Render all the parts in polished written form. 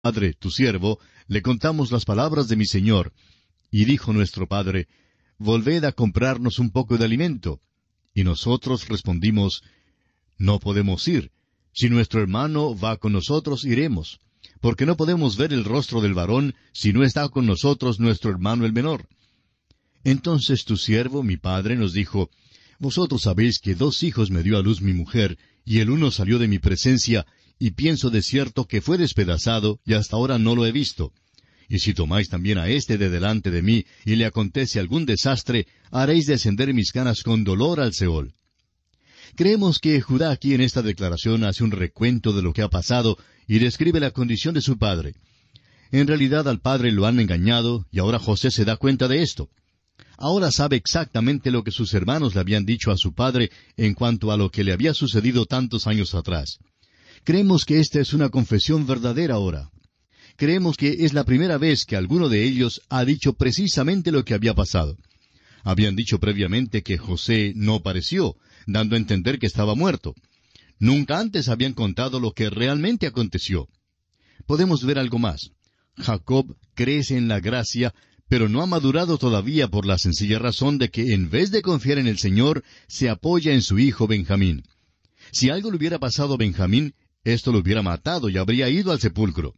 padre, tu siervo, le contamos las palabras de mi señor. Y dijo nuestro padre, volved a comprarnos un poco de alimento. Y nosotros respondimos, no podemos ir. Si nuestro hermano va con nosotros, iremos, porque no podemos ver el rostro del varón si no está con nosotros nuestro hermano el menor. Entonces tu siervo, mi padre, nos dijo, vosotros sabéis que 2 hijos me dio a luz mi mujer, y el uno salió de mi presencia, y pienso de cierto que fue despedazado, y hasta ahora no lo he visto. Y si tomáis también a éste de delante de mí, y le acontece algún desastre, haréis descender mis canas con dolor al Seol. Creemos que Judá aquí en esta declaración hace un recuento de lo que ha pasado, y describe la condición de su padre. En realidad al padre lo han engañado, y ahora José se da cuenta de esto. Ahora sabe exactamente lo que sus hermanos le habían dicho a su padre en cuanto a lo que le había sucedido tantos años atrás. Creemos que esta es una confesión verdadera ahora. Creemos que es la primera vez que alguno de ellos ha dicho precisamente lo que había pasado. Habían dicho previamente que José no pareció, dando a entender que estaba muerto. Nunca antes habían contado lo que realmente aconteció. Podemos ver algo más. Jacob crece en la gracia, pero no ha madurado todavía por la sencilla razón de que en vez de confiar en el Señor, se apoya en su hijo Benjamín. Si algo le hubiera pasado a Benjamín, esto lo hubiera matado y habría ido al sepulcro.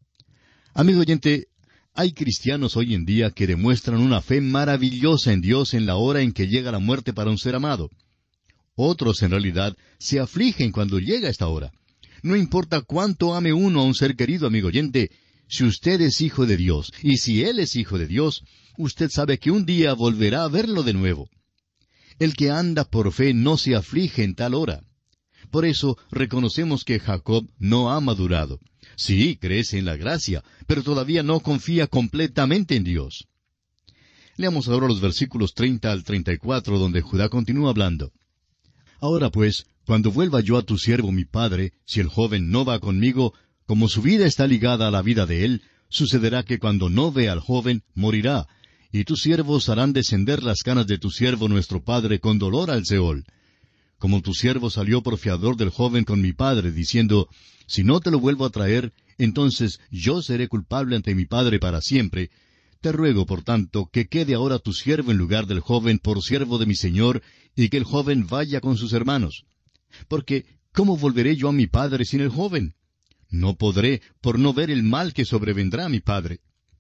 Amigo oyente, hay cristianos hoy en día que demuestran una fe maravillosa en Dios en la hora en que llega la muerte para un ser amado. Otros, en realidad, se afligen cuando llega esta hora. No importa cuánto ame uno a un ser querido, amigo oyente, si usted es hijo de Dios, y si Él es hijo de Dios, usted sabe que un día volverá a verlo de nuevo. El que anda por fe no se aflige en tal hora. Por eso reconocemos que Jacob no ha madurado. Sí, crece en la gracia, pero todavía no confía completamente en Dios. Leamos ahora los versículos 30 al 34, donde Judá continúa hablando. Ahora pues, cuando vuelva yo a tu siervo mi padre, si el joven no va conmigo, como su vida está ligada a la vida de él, sucederá que cuando no vea al joven, morirá, y tus siervos harán descender las canas de tu siervo nuestro padre con dolor al Seol. Como tu siervo salió por fiador del joven con mi padre, diciendo, si no te lo vuelvo a traer, entonces yo seré culpable ante mi padre para siempre. Te ruego, por tanto, que quede ahora tu siervo en lugar del joven por siervo de mi señor, y que el joven vaya con sus hermanos. Porque, ¿cómo volveré yo a mi padre sin el joven? No podré, por no ver el mal que sobrevendrá a mi padre.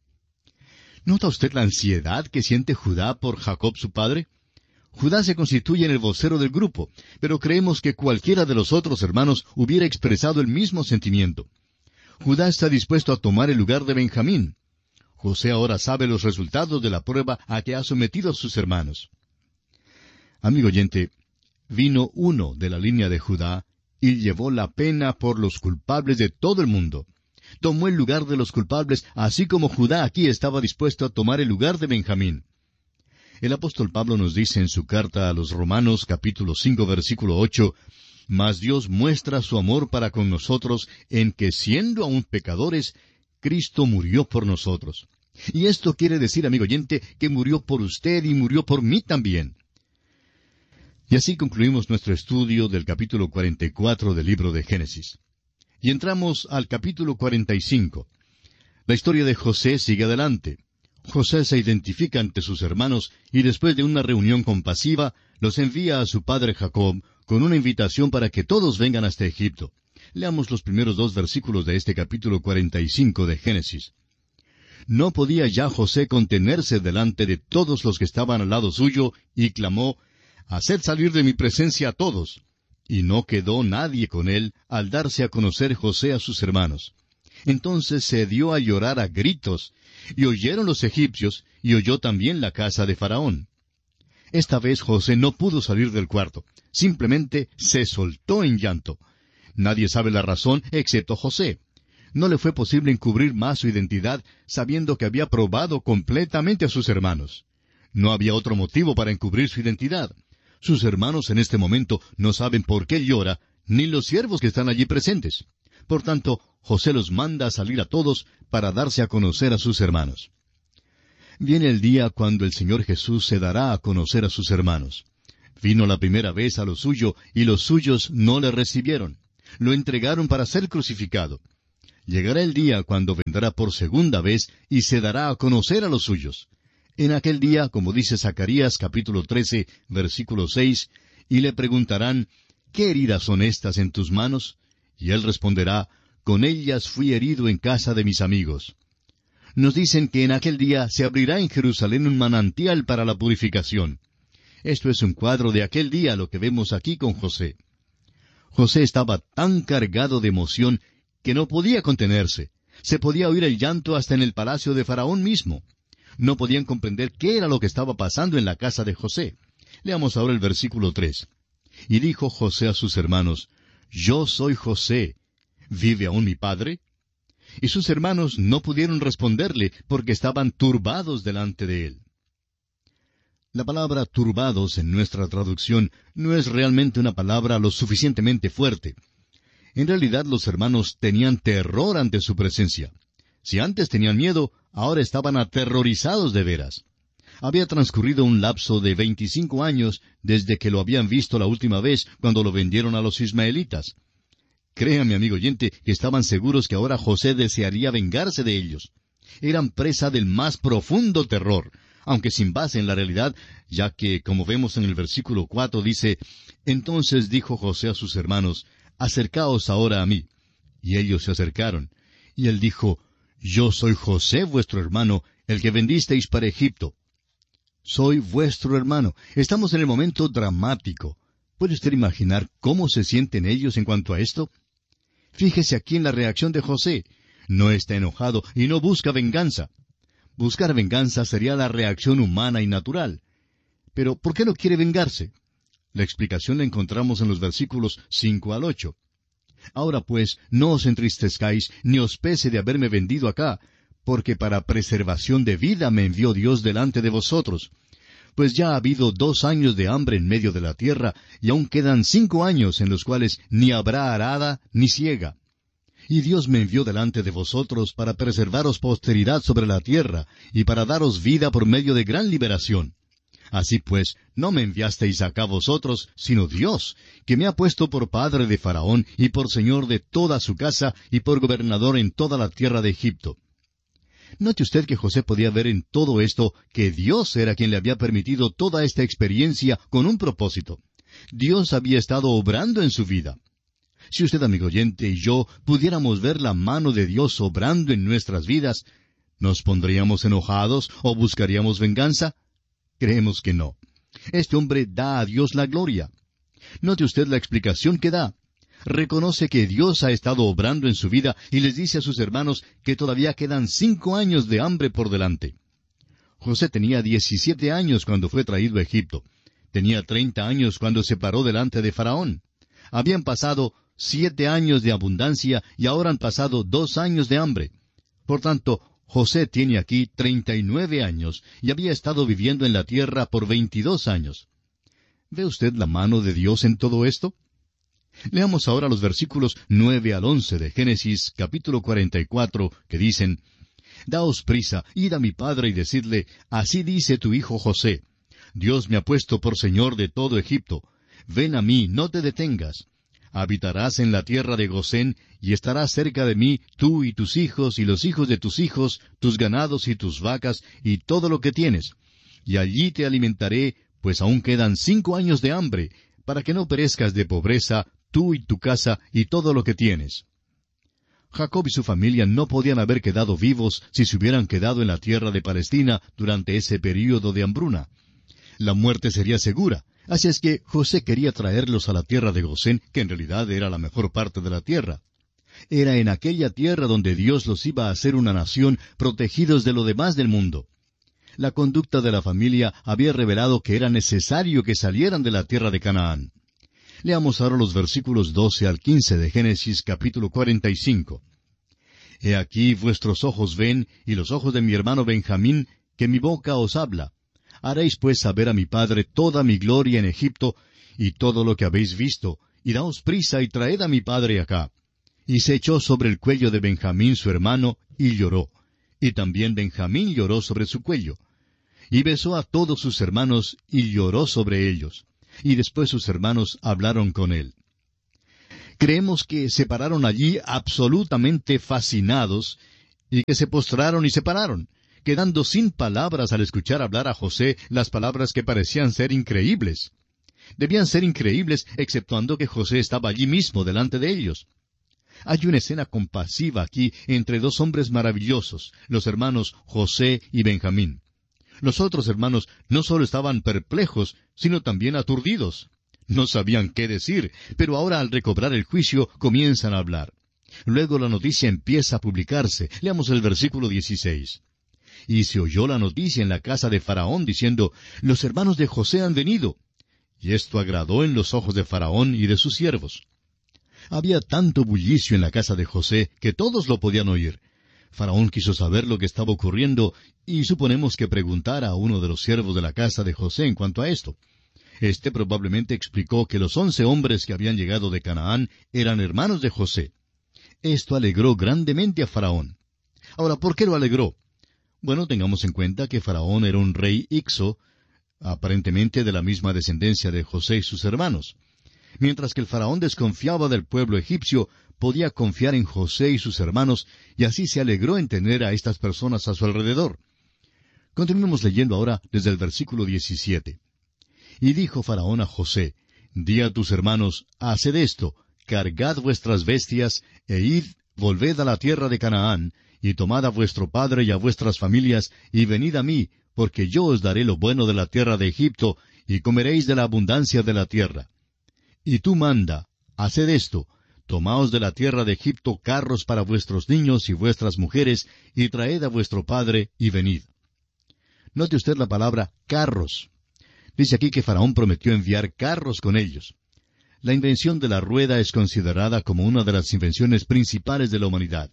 ¿Nota usted la ansiedad que siente Judá por Jacob su padre? Judá se constituye en el vocero del grupo, pero creemos que cualquiera de los otros hermanos hubiera expresado el mismo sentimiento. Judá está dispuesto a tomar el lugar de Benjamín. José ahora sabe los resultados de la prueba a que ha sometido a sus hermanos. Amigo oyente, vino uno de la línea de Judá y llevó la pena por los culpables de todo el mundo. Tomó el lugar de los culpables, así como Judá aquí estaba dispuesto a tomar el lugar de Benjamín. El apóstol Pablo nos dice en su carta a los Romanos, capítulo 5, versículo 8, «Mas Dios muestra su amor para con nosotros en que, siendo aún pecadores, Cristo murió por nosotros». Y esto quiere decir, amigo oyente, que murió por usted y murió por mí también. Y así concluimos nuestro estudio del capítulo 44 del libro de Génesis. Y entramos al capítulo 45. La historia de José sigue adelante. José se identifica ante sus hermanos y después de una reunión compasiva, los envía a su padre Jacob con una invitación para que todos vengan hasta Egipto. Leamos los primeros 2 versículos de este capítulo 45 de Génesis. No podía ya José contenerse delante de todos los que estaban al lado suyo, y clamó, «Haced salir de mi presencia a todos». Y no quedó nadie con él al darse a conocer José a sus hermanos. Entonces se dio a llorar a gritos, y oyeron los egipcios, y oyó también la casa de Faraón. Esta vez José no pudo salir del cuarto, simplemente se soltó en llanto. Nadie sabe la razón excepto José. No le fue posible encubrir más su identidad, sabiendo que había probado completamente a sus hermanos. No había otro motivo para encubrir su identidad. Sus hermanos en este momento no saben por qué llora, ni los siervos que están allí presentes. Por tanto, José los manda a salir a todos para darse a conocer a sus hermanos. Viene el día cuando el Señor Jesús se dará a conocer a sus hermanos. Vino la primera vez a lo suyo, y los suyos no le recibieron. Lo entregaron para ser crucificado. Llegará el día cuando vendrá por segunda vez y se dará a conocer a los suyos. En aquel día, como dice Zacarías capítulo 13, versículo 6, y le preguntarán, ¿qué heridas son estas en tus manos? Y él responderá, con ellas fui herido en casa de mis amigos. Nos dicen que en aquel día se abrirá en Jerusalén un manantial para la purificación. Esto es un cuadro de aquel día, lo que vemos aquí con José. José estaba tan cargado de emoción que no podía contenerse. Se podía oír el llanto hasta en el palacio de Faraón mismo. No podían comprender qué era lo que estaba pasando en la casa de José. Leamos ahora el versículo 3. Y dijo José a sus hermanos, Yo soy José. ¿Vive aún mi padre? Y sus hermanos no pudieron responderle porque estaban turbados delante de él. La palabra turbados en nuestra traducción no es realmente una palabra lo suficientemente fuerte. En realidad los hermanos tenían terror ante su presencia. Si antes tenían miedo, ahora estaban aterrorizados de veras. Había transcurrido un lapso de 25 años desde que lo habían visto la última vez cuando lo vendieron a los ismaelitas. Créame, amigo oyente, que estaban seguros que ahora José desearía vengarse de ellos. Eran presa del más profundo terror, aunque sin base en la realidad, ya que, como vemos en el versículo 4, dice, Entonces dijo José a sus hermanos, Acercaos ahora a mí. Y ellos se acercaron. Y él dijo, Yo soy José vuestro hermano, el que vendisteis para Egipto. Soy vuestro hermano. Estamos en el momento dramático. ¿Puede usted imaginar cómo se sienten ellos en cuanto a esto? Fíjese aquí en la reacción de José. No está enojado y no busca venganza. Buscar venganza sería la reacción humana y natural. Pero, ¿por qué no quiere vengarse? La explicación la encontramos en los versículos 5 al 8. Ahora pues, no os entristezcáis, ni os pese de haberme vendido acá, porque para preservación de vida me envió Dios delante de vosotros. Pues ya ha habido 2 años de hambre en medio de la tierra, y aún quedan 5 años en los cuales ni habrá arada ni siega. Y Dios me envió delante de vosotros para preservaros posteridad sobre la tierra, y para daros vida por medio de gran liberación. Así pues, no me enviasteis acá vosotros, sino Dios, que me ha puesto por padre de Faraón, y por señor de toda su casa, y por gobernador en toda la tierra de Egipto. Note usted que José podía ver en todo esto que Dios era quien le había permitido toda esta experiencia con un propósito. Dios había estado obrando en su vida. Si usted, amigo oyente, y yo pudiéramos ver la mano de Dios obrando en nuestras vidas, ¿nos pondríamos enojados o buscaríamos venganza? Creemos que no. Este hombre da a Dios la gloria. Note usted la explicación que da. Reconoce que Dios ha estado obrando en su vida y les dice a sus hermanos que todavía quedan 5 años de hambre por delante. José tenía 17 años cuando fue traído a Egipto. Tenía 30 años cuando se paró delante de Faraón. Habían pasado 7 años de abundancia y ahora han pasado 2 años de hambre. Por tanto, José tiene aquí 39 años y había estado viviendo en la tierra por 22 años. ¿Ve usted la mano de Dios en todo esto? Leamos ahora los versículos 9 al 11 de Génesis capítulo 44, que dicen, Daos prisa, id a mi padre y decidle, Así dice tu hijo José, Dios me ha puesto por señor de todo Egipto. Ven a mí, no te detengas. Habitarás en la tierra de Gosén, y estarás cerca de mí, tú y tus hijos, y los hijos de tus hijos, tus ganados y tus vacas, y todo lo que tienes. Y allí te alimentaré, pues aún quedan 5 años de hambre, para que no perezcas de pobreza, tú y tu casa, y todo lo que tienes. Jacob y su familia no podían haber quedado vivos si se hubieran quedado en la tierra de Palestina durante ese período de hambruna. La muerte sería segura. Así es que José quería traerlos a la tierra de Gosén, que en realidad era la mejor parte de la tierra. Era en aquella tierra donde Dios los iba a hacer una nación, protegidos de lo demás del mundo. La conducta de la familia había revelado que era necesario que salieran de la tierra de Canaán. Leamos ahora los versículos 12 al 15 de Génesis capítulo 45. He aquí vuestros ojos ven, y los ojos de mi hermano Benjamín, que mi boca os habla. Haréis pues saber a mi padre toda mi gloria en Egipto, y todo lo que habéis visto, y daos prisa y traed a mi padre acá. Y se echó sobre el cuello de Benjamín su hermano, y lloró. Y también Benjamín lloró sobre su cuello. Y besó a todos sus hermanos, y lloró sobre ellos. Y después sus hermanos hablaron con él. Creemos que se pararon allí absolutamente fascinados y que se postraron y se pararon, quedando sin palabras al escuchar hablar a José las palabras que parecían ser increíbles. Debían ser increíbles exceptuando que José estaba allí mismo delante de ellos. Hay una escena compasiva aquí entre dos hombres maravillosos, los hermanos José y Benjamín. Los otros hermanos no solo estaban perplejos, sino también aturdidos. No sabían qué decir, pero ahora al recobrar el juicio comienzan a hablar. Luego la noticia empieza a publicarse. Leamos el versículo 16. Y se oyó la noticia en la casa de Faraón diciendo, los hermanos de José han venido. Y esto agradó en los ojos de Faraón y de sus siervos. Había tanto bullicio en la casa de José que todos lo podían oír. Faraón quiso saber lo que estaba ocurriendo y suponemos que preguntara a uno de los siervos de la casa de José en cuanto a esto. Este probablemente explicó que los 11 hombres que habían llegado de Canaán eran hermanos de José. Esto alegró grandemente a Faraón. Ahora, ¿por qué lo alegró? Bueno, tengamos en cuenta que Faraón era un rey Ixo, aparentemente de la misma descendencia de José y sus hermanos. Mientras que el Faraón desconfiaba del pueblo egipcio, podía confiar en José y sus hermanos, y así se alegró en tener a estas personas a su alrededor. Continuemos leyendo ahora desde el versículo 17. Y dijo Faraón a José, di a tus hermanos, haced esto, cargad vuestras bestias, e id, volved a la tierra de Canaán, y tomad a vuestro padre y a vuestras familias, y venid a mí, porque yo os daré lo bueno de la tierra de Egipto, y comeréis de la abundancia de la tierra. Y tú manda, haced esto, tomaos de la tierra de Egipto carros para vuestros niños y vuestras mujeres, y traed a vuestro padre, y venid. Note usted la palabra carros. Dice aquí que Faraón prometió enviar carros con ellos. La invención de la rueda es considerada como una de las invenciones principales de la humanidad.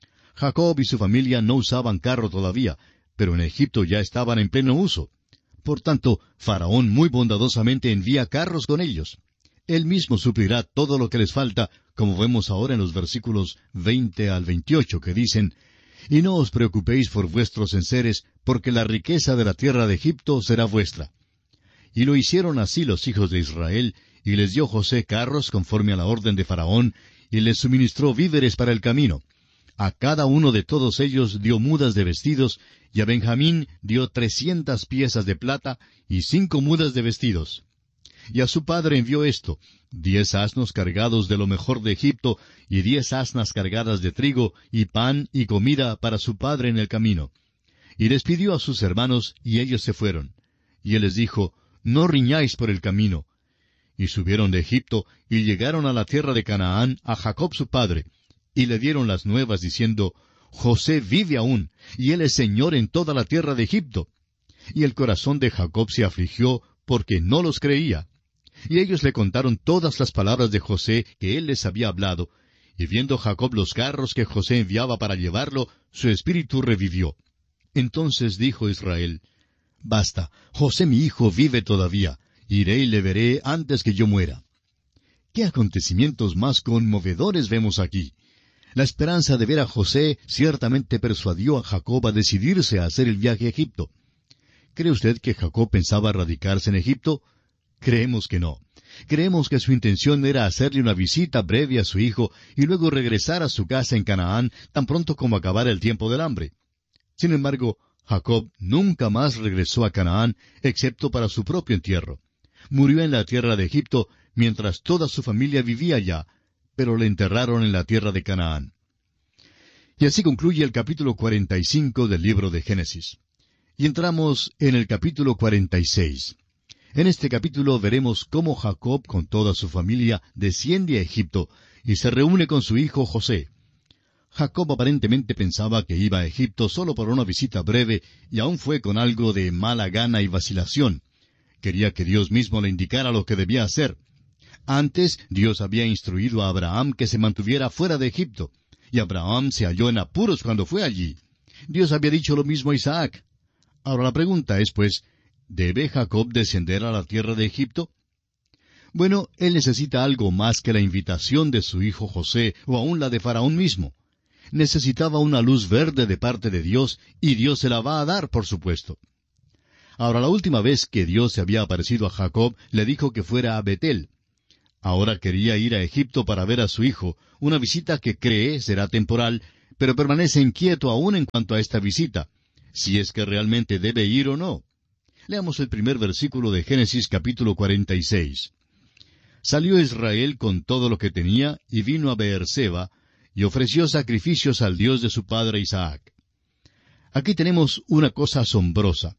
Jacob y su familia no usaban carro todavía, pero en Egipto ya estaban en pleno uso. Por tanto, Faraón muy bondadosamente envía carros con ellos. Él mismo suplirá todo lo que les falta, como vemos ahora en los versículos 20 al 28, que dicen, y no os preocupéis por vuestros enseres, porque la riqueza de la tierra de Egipto será vuestra. Y lo hicieron así los hijos de Israel, y les dio José carros conforme a la orden de Faraón, y les suministró víveres para el camino. A cada uno de todos ellos dio mudas de vestidos, y a Benjamín dio 300 piezas de plata, y 5 mudas de vestidos. Y a su padre envió esto, 10 asnos cargados de lo mejor de Egipto, y 10 asnas cargadas de trigo, y pan y comida para su padre en el camino. Y les pidió a sus hermanos, y ellos se fueron. Y él les dijo, no riñáis por el camino. Y subieron de Egipto, y llegaron a la tierra de Canaán, a Jacob su padre, y le dieron las nuevas, diciendo, José vive aún, y él es señor en toda la tierra de Egipto. Y el corazón de Jacob se afligió, porque no los creía. Y ellos le contaron todas las palabras de José que él les había hablado, y viendo Jacob los carros que José enviaba para llevarlo, su espíritu revivió. Entonces dijo Israel, basta, José mi hijo vive todavía, iré y le veré antes que yo muera. ¿Qué acontecimientos más conmovedores vemos aquí? La esperanza de ver a José ciertamente persuadió a Jacob a decidirse a hacer el viaje a Egipto. ¿Cree usted que Jacob pensaba radicarse en Egipto? Creemos que no. Creemos que su intención era hacerle una visita breve a su hijo y luego regresar a su casa en Canaán tan pronto como acabara el tiempo del hambre. Sin embargo, Jacob nunca más regresó a Canaán, excepto para su propio entierro. Murió en la tierra de Egipto, mientras toda su familia vivía allá, pero le enterraron en la tierra de Canaán. Y así concluye el capítulo 45 del libro de Génesis. Y entramos en el capítulo 46. En este capítulo veremos cómo Jacob con toda su familia desciende a Egipto y se reúne con su hijo José. Jacob aparentemente pensaba que iba a Egipto solo por una visita breve y aún fue con algo de mala gana y vacilación. Quería que Dios mismo le indicara lo que debía hacer. Antes, Dios había instruido a Abraham que se mantuviera fuera de Egipto, y Abraham se halló en apuros cuando fue allí. Dios había dicho lo mismo a Isaac. Ahora la pregunta es, pues, ¿debe Jacob descender a la tierra de Egipto? Bueno, él necesita algo más que la invitación de su hijo José, o aún la de Faraón mismo. Necesitaba una luz verde de parte de Dios, y Dios se la va a dar, por supuesto. Ahora, la última vez que Dios se había aparecido a Jacob, le dijo que fuera a Betel. Ahora quería ir a Egipto para ver a su hijo, una visita que cree será temporal, pero permanece inquieto aún en cuanto a esta visita, si es que realmente debe ir o no. Leamos el primer versículo de Génesis capítulo 46. Salió Israel con todo lo que tenía y vino a Beerseba, y ofreció sacrificios al Dios de su padre Isaac. Aquí tenemos una cosa asombrosa.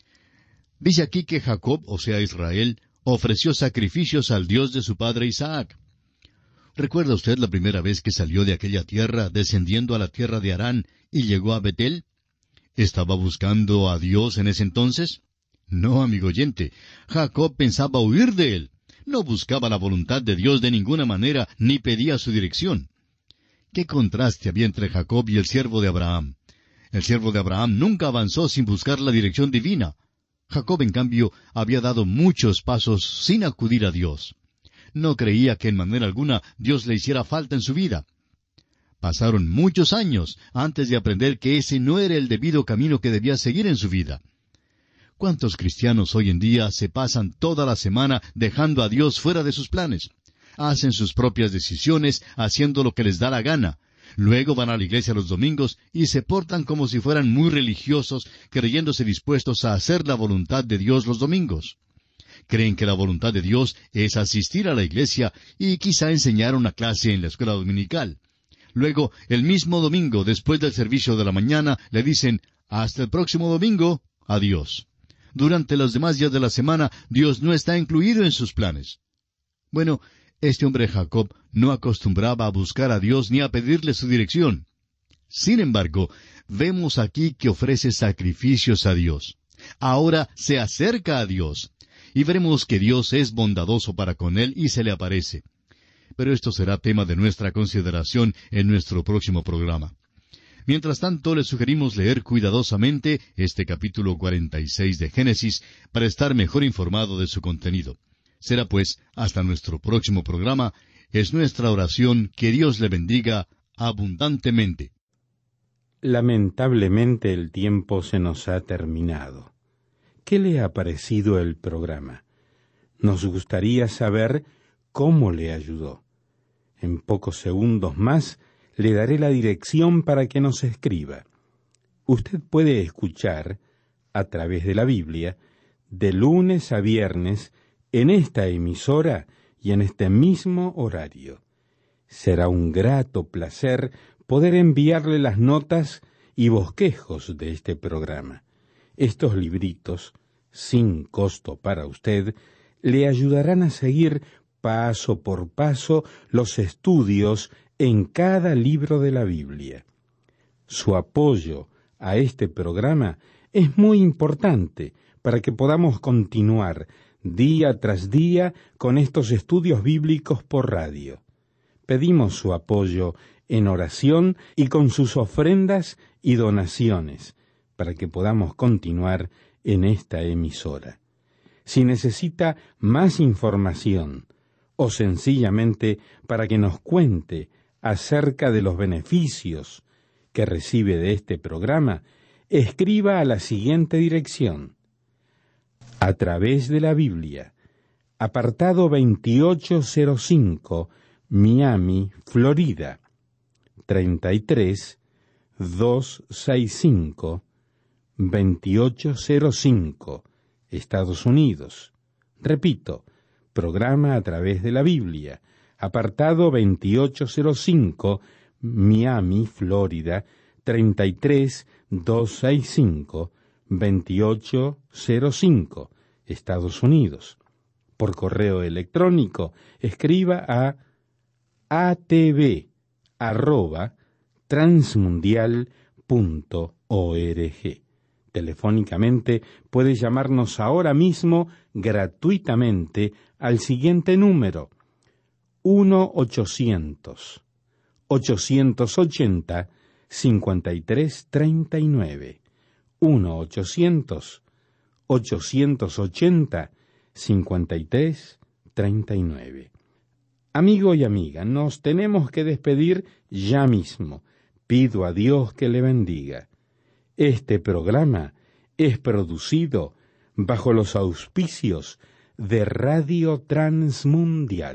Dice aquí que Jacob, o sea Israel, ofreció sacrificios al Dios de su padre Isaac. ¿Recuerda usted la primera vez que salió de aquella tierra, descendiendo a la tierra de Harán, y llegó a Betel? ¿Estaba buscando a Dios en ese entonces? No, amigo oyente, Jacob pensaba huir de él. No buscaba la voluntad de Dios de ninguna manera, ni pedía su dirección. ¿Qué contraste había entre Jacob y el siervo de Abraham? El siervo de Abraham nunca avanzó sin buscar la dirección divina. Jacob, en cambio, había dado muchos pasos sin acudir a Dios. No creía que en manera alguna Dios le hiciera falta en su vida. Pasaron muchos años antes de aprender que ese no era el debido camino que debía seguir en su vida. ¿Cuántos cristianos hoy en día se pasan toda la semana dejando a Dios fuera de sus planes? Hacen sus propias decisiones, haciendo lo que les da la gana. Luego van a la iglesia los domingos y se portan como si fueran muy religiosos, creyéndose dispuestos a hacer la voluntad de Dios los domingos. Creen que la voluntad de Dios es asistir a la iglesia y quizá enseñar una clase en la escuela dominical. Luego, el mismo domingo, después del servicio de la mañana, le dicen, hasta el próximo domingo, adiós. Durante los demás días de la semana, Dios no está incluido en sus planes. Bueno, este hombre Jacob no acostumbraba a buscar a Dios ni a pedirle su dirección. Sin embargo, vemos aquí que ofrece sacrificios a Dios. Ahora se acerca a Dios. Y veremos que Dios es bondadoso para con él y se le aparece. Pero esto será tema de nuestra consideración en nuestro próximo programa. Mientras tanto, le sugerimos leer cuidadosamente este capítulo 46 de Génesis para estar mejor informado de su contenido. Será pues, hasta nuestro próximo programa, es nuestra oración que Dios le bendiga abundantemente. Lamentablemente el tiempo se nos ha terminado. ¿Qué le ha parecido el programa? Nos gustaría saber cómo le ayudó. En pocos segundos más le daré la dirección para que nos escriba. Usted puede escuchar, a través de la Biblia, de lunes a viernes, en esta emisora y en este mismo horario. Será un grato placer poder enviarle las notas y bosquejos de este programa. Estos libritos, sin costo para usted, le ayudarán a seguir paso por paso los estudios en cada libro de la Biblia. Su apoyo a este programa es muy importante para que podamos continuar día tras día con estos estudios bíblicos por radio. Pedimos su apoyo en oración y con sus ofrendas y donaciones para que podamos continuar en esta emisora. Si necesita más información o sencillamente para que nos cuente acerca de los beneficios que recibe de este programa, escriba a la siguiente dirección: A través de la Biblia, apartado 2805, Miami, Florida, 33265, 2805, Estados Unidos. Repito, programa A través de la Biblia, apartado 2805, Miami, Florida, 33265, 2805, Estados Unidos. Por correo electrónico, escriba a atv@transmundial.org. Telefónicamente puede llamarnos ahora mismo gratuitamente al siguiente número: 1-800-880-5339. 1-800-880-5339. Amigo y amiga, nos tenemos que despedir ya mismo. Pido a Dios que le bendiga. Este programa es producido bajo los auspicios de Radio Transmundial.